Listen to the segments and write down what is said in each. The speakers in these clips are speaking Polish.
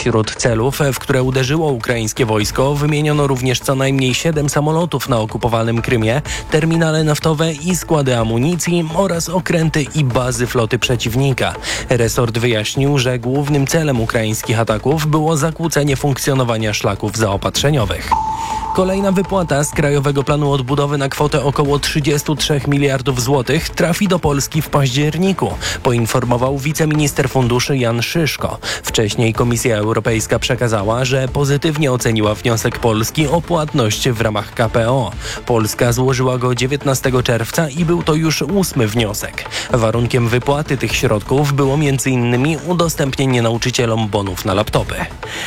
Wśród celów, w które uderzyło ukraińskie wojsko, wymieniono również co najmniej 7 samolotów na okupowanym Krymie, terminale naftowe i składy amunicji oraz okręty i bazy floty przeciwnika. Resort wyjaśnił, że głównym celem ukraińskich ataków było zakłócenie funkcjonowania szlaków zaopatrzeniowych. Kolejna wypłata z Krajowego Planu Odbudowy na kwotę około 33 miliardów złotych trafi do Polski w październiku, poinformował wiceminister funduszy Jan Szyszko. Wcześniej Komisja Europejska przekazała, że pozytywnie oceniła wniosek Polski o płatność w ramach KPO. Polska złożyła go 19 czerwca i był to już 8. wniosek. Warunkiem wypłaty tych środków było m.in. udostępnienie nauczycielom bonów na laptopy.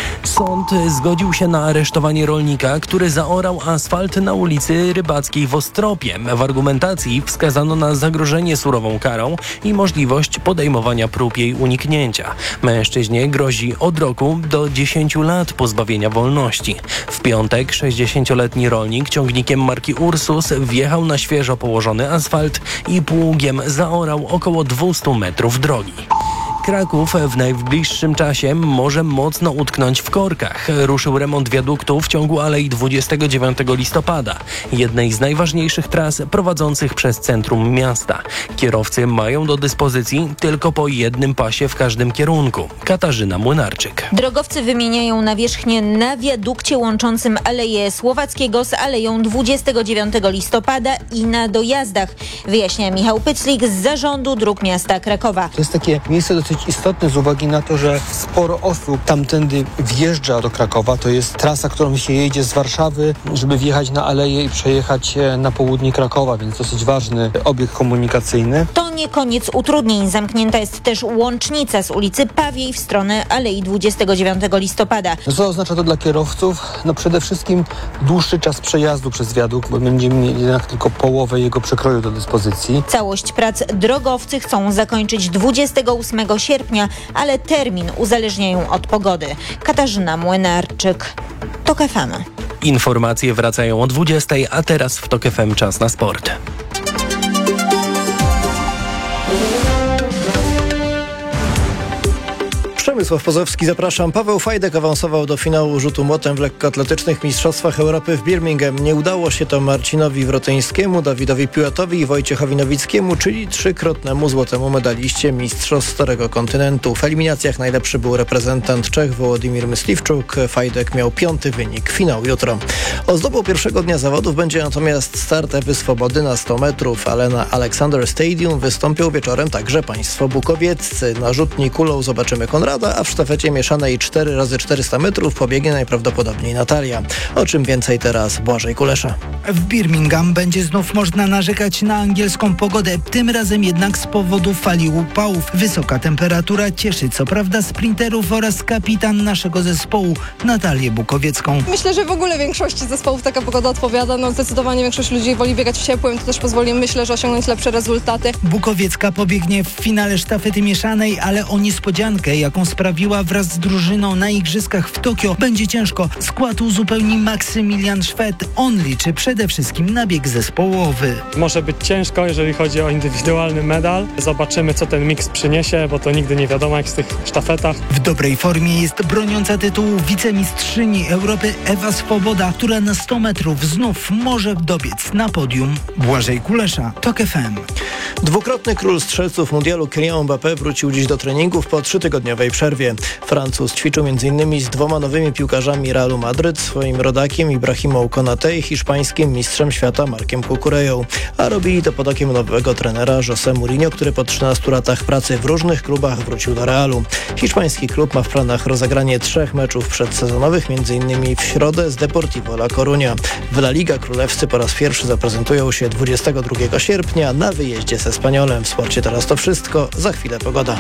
Sąd zgodził się na aresztowanie rolnika, który zaorał asfalt na ulicy Rybackiej w Ostropie. W argumentacji wskazano na zagrożenie surową karą i możliwość podejmowania prób jej uniknięcia. Mężczyźnie grozi od roku do 10 lat pozbawienia wolności. W piątek 60-letni rolnik ciągnikiem marki Ursus wjechał na świeżo położony asfalt i pługiem zaorał około 200 metrów drogi. Kraków w najbliższym czasie może mocno utknąć w korkach. Ruszył remont wiaduktu w ciągu Alei 29 listopada, jednej z najważniejszych tras prowadzących przez centrum miasta. Kierowcy mają do dyspozycji tylko po jednym pasie w każdym kierunku. Katarzyna Młynarczyk. Drogowcy wymieniają nawierzchnię na wiadukcie łączącym Aleję Słowackiego z Aleją 29 listopada i na dojazdach, wyjaśnia Michał Pyclik z Zarządu Dróg Miasta Krakowa. To jest takie miejsce dosyć istotne z uwagi na to, że sporo osób tamtędy wjeżdża do Krakowa. To jest trasa, którą się jedzie z Warszawy, żeby wjechać na Aleję i przejechać na południe Krakowa, więc dosyć ważny obiekt komunikacyjny. To nie koniec utrudnień. Zamknięta jest też łącznica z ulicy Pawiej w stronę Alei 29 listopada. Co oznacza to dla kierowców? Przede wszystkim dłuższy czas przejazdu przez wiadukt, bo będziemy mieli jednak tylko połowę jego przekroju do dyspozycji. Całość prac drogowcy chcą zakończyć 28 sierpnia, ale termin uzależniają od pogody. Katarzyna Młynarczyk, TOK FM. Informacje wracają o 20, a teraz w TOK FM czas na sport. Przemysław Pozowski, zapraszam. Paweł Fajdek awansował do finału rzutu młotem w lekkoatletycznych Mistrzostwach Europy w Birmingham. Nie udało się to Marcinowi Wroteńskiemu, Dawidowi Piłatowi i Wojciechowi Nowickiemu, czyli trzykrotnemu złotemu medaliście Mistrzostw Starego Kontynentu. W eliminacjach najlepszy był reprezentant Czech Wołodymyr Mysliwczuk. Fajdek miał 5. wynik. Finał jutro. Ozdobą pierwszego dnia zawodów będzie natomiast start Ewy Swobody na 100 metrów, ale na Alexander Stadium wystąpią wieczorem także państwo bukowieccy. Na rzutni kulą zobaczymy Konrada, a w sztafecie mieszanej 4x400 metrów pobiegnie najprawdopodobniej Natalia. O czym więcej teraz Błażej Kulesza. W Birmingham będzie znów można narzekać na angielską pogodę, tym razem jednak z powodu fali upałów. Wysoka temperatura cieszy co prawda sprinterów oraz kapitan naszego zespołu Natalię Bukowiecką. Myślę, że w ogóle większości zespołów taka pogoda odpowiada. Zdecydowanie większość ludzi woli biegać w ciepłym, to też pozwoli, myślę, że osiągnąć lepsze rezultaty. Bukowiecka pobiegnie w finale sztafety mieszanej, ale o niespodziankę, jaką sprawiła wraz z drużyną na igrzyskach w Tokio, będzie ciężko. Skład uzupełni Maksymilian Szwed. On liczy przede wszystkim na bieg zespołowy. Może być ciężko, jeżeli chodzi o indywidualny medal. Zobaczymy, co ten miks przyniesie, bo to nigdy nie wiadomo, jak w tych sztafetach. W dobrej formie jest broniąca tytułu wicemistrzyni Europy Ewa Swoboda, która na 100 metrów znów może dobiec na podium. Błażej Kulesza, TOK FM. Dwukrotny król strzelców mundialu Kylian Mbappé wrócił dziś do treningów po 3-tygodniowej przerwie. Francuz ćwiczył m.in. z 2 nowymi piłkarzami Realu Madryt, swoim rodakiem Ibrahimą Konaté i hiszpańskim mistrzem świata Markiem Cucureją. A robili to pod okiem nowego trenera José Mourinho, który po 13 latach pracy w różnych klubach wrócił do Realu. Hiszpański klub ma w planach rozegranie 3 meczów przedsezonowych, m.in. w środę z Deportivo La Coruña. W La Liga królewscy po raz pierwszy zaprezentują się 22 sierpnia na wyjeździe z Espanyolem. W sporcie teraz to wszystko, za chwilę pogoda.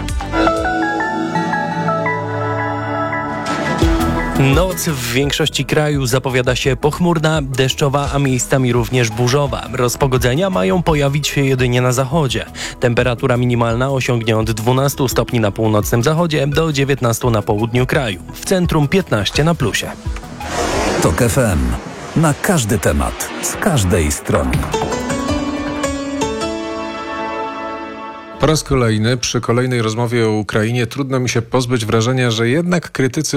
Noc w większości kraju zapowiada się pochmurna, deszczowa, a miejscami również burzowa. Rozpogodzenia mają pojawić się jedynie na zachodzie. Temperatura minimalna osiągnie od 12 stopni na północnym zachodzie do 19 na południu kraju. W centrum 15 na plusie. TOK FM. Na każdy temat, z każdej strony. Po raz kolejny przy kolejnej rozmowie o Ukrainie trudno mi się pozbyć wrażenia, że jednak krytycy